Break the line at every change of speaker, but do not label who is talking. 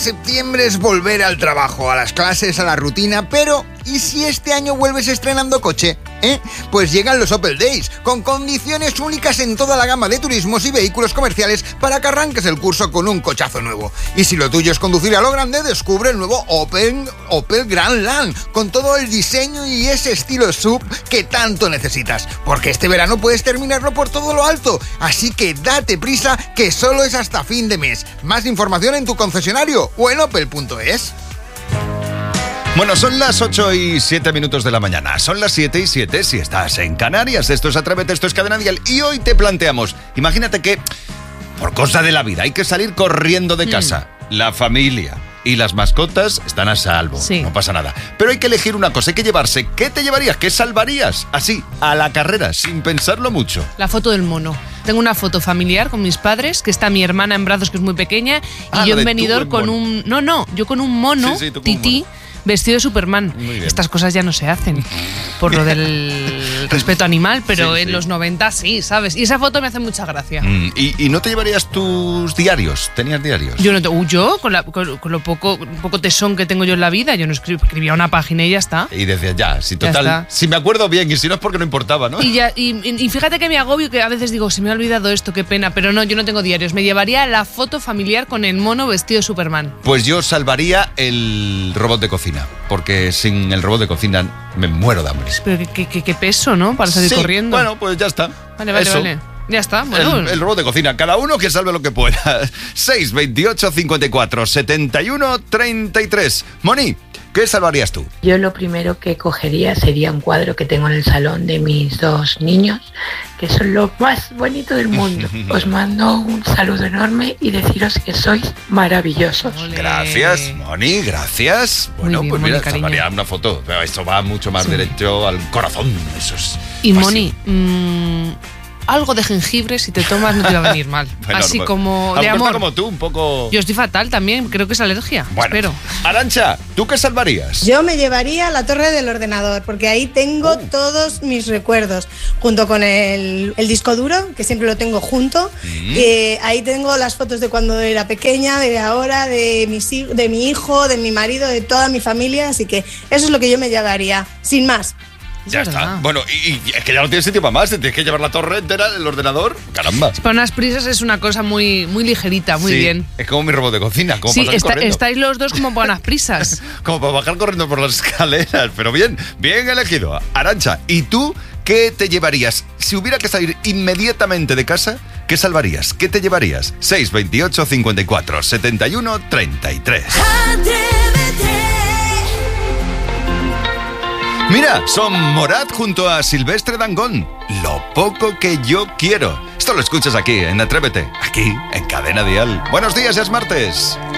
Septiembre es volver al trabajo, a las clases, a la rutina, pero ¿y si este año vuelves estrenando coche? Pues llegan los Opel Days, con condiciones únicas en toda la gama de turismos y vehículos comerciales para que arranques el curso con un cochazo nuevo. Y si lo tuyo es conducir a lo grande, descubre el nuevo Opel Grandland, con todo el diseño y ese estilo SUV que tanto necesitas. Porque este verano puedes terminarlo por todo lo alto, así que date prisa, que solo es hasta fin de mes. Más información en tu concesionario o en opel.es.
Bueno, son las 8:07 de la mañana. Son las 7:07 si estás en Canarias. Esto es Atrévete, esto es Cadena Dial. Y hoy te planteamos, imagínate que por cosa de la vida hay que salir corriendo de casa. La familia y las mascotas están a salvo, sí. No pasa nada. Pero hay que elegir una cosa, hay que llevarse. ¿Qué te llevarías? ¿Qué salvarías? Así, a la carrera, sin pensarlo mucho.
La foto del mono. Tengo una foto familiar con mis padres, que está mi hermana en brazos, que es muy pequeña, y yo en venidor con un... yo con un mono, tití, vestido de Superman. Estas cosas ya no se hacen por lo del respeto animal, pero en los 90 sí, ¿sabes? Y esa foto me hace mucha gracia.
¿Y no te llevarías tus diarios? ¿Tenías diarios?
Yo con lo poco tesón que tengo yo en la vida, yo no escribía una página y ya está.
Y decía ya, si total, si me acuerdo bien, y si no es porque no importaba, ¿no?
Y fíjate que me agobio, que a veces digo, se me ha olvidado esto, qué pena, pero no, yo no tengo diarios. Me llevaría la foto familiar con el mono vestido de Superman.
Pues yo salvaría el robot de cocina, porque sin el robot de cocina me muero de hambre.
Pero qué peso, ¿no? Para salir corriendo.
Bueno, pues ya está.
Vale. Ya está, bueno.
El robot de cocina, cada uno que salve lo que pueda. 628 54 71 33. Moni, ¿qué salvarías tú?
Yo lo primero que cogería sería un cuadro que tengo en el salón de mis dos niños, que son lo más bonito del mundo. Os mando un saludo enorme y deciros que sois maravillosos.
Olé. Gracias, Moni, gracias. Bueno, bien, pues mira, salvaría una foto, pero esto va mucho más derecho al corazón. Eso es.
Y Moni, algo de jengibre, si te tomas no te va a venir mal. Bueno, así como de amor.
Como tú, un poco...
Yo estoy fatal también, creo que es alergia.
Bueno, espero. Arantxa, ¿tú qué salvarías?
Yo me llevaría la torre del ordenador, porque ahí tengo todos mis recuerdos, junto con el disco duro, que siempre lo tengo junto. Ahí tengo las fotos de cuando era pequeña, de ahora, de mi hijo, de mi marido, de toda mi familia, así que eso es lo que yo me llevaría, sin más.
Ya está. Bueno, y es que ya no tienes sitio para más. Te tienes que llevar la torre entera del ordenador. Caramba.
Para unas prisas es una cosa muy ligerita, muy bien.
Es como mi robot de cocina. Como
estáis los dos como para unas prisas.
Como para bajar corriendo por las escaleras. Pero bien elegido. Arantxa, ¿y tú qué te llevarías? Si hubiera que salir inmediatamente de casa, ¿qué salvarías? ¿Qué te llevarías? 628 54 71 33. Mira, son Morat junto a Silvestre Dangond. Lo poco que yo quiero. Esto lo escuchas aquí en Atrévete, aquí en Cadena Dial. Buenos días, ya es martes.